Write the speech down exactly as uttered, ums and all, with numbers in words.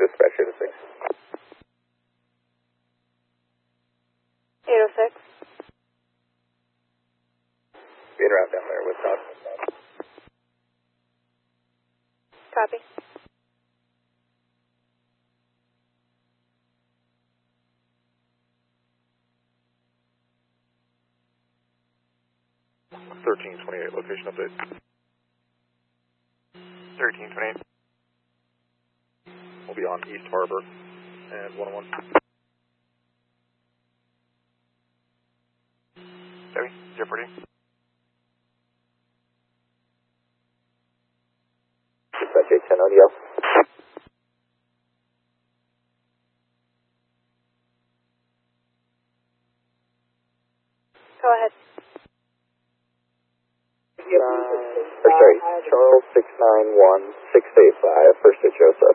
dispatcher to six. eight oh six. Being around down there with Todd. Copy. thirteen twenty-eight, location update. thirteen twenty-eight. We'll be on East Harbor and one oh one. Debbie, Jeopardy. Dispatch eight ten, audio. Go ahead. Uh, or sorry, Charles six nine one six eight five, first to Joseph.